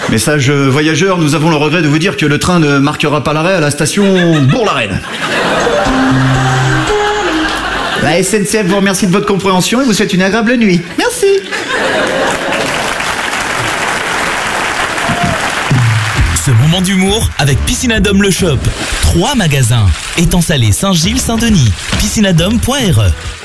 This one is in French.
Message voyageurs, nous avons le regret de vous dire que le train ne marquera pas l'arrêt à la station Bourg-la-Reine. La SNCF vous remercie de votre compréhension et vous souhaite une agréable nuit. Merci. Ce moment d'humour avec Piscinadome le Shop. 3 magasins. Étang Salé, Saint-Gilles, Saint-Denis. Piscinadome.re